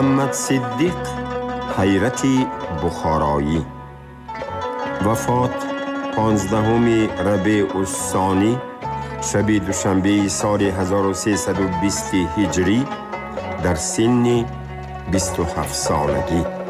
محمد صدیق حیرتی بخارایی. وفات 15 ربیع الثانی شب دوشنبه سال 1320 هجری در سن 27 سالگی.